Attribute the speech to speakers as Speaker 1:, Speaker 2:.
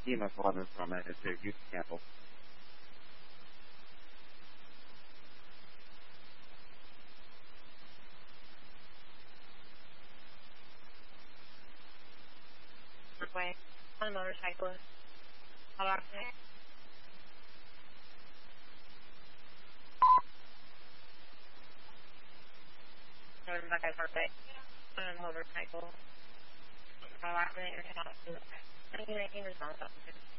Speaker 1: EMS 11 from it to youth cancel.
Speaker 2: Way on a motorcyclist. How about that? That was my guy's birthday. On a motorcycle. How about that? I think he was on something.